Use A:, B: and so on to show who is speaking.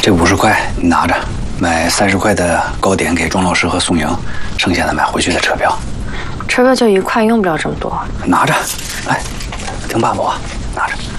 A: 这50块你拿着，买30块的糕点给庄老师和宋莹，剩下的买回去的车票。
B: 车票就1块，用不了这么多。
A: 拿着，哎，听爸爸话，拿着。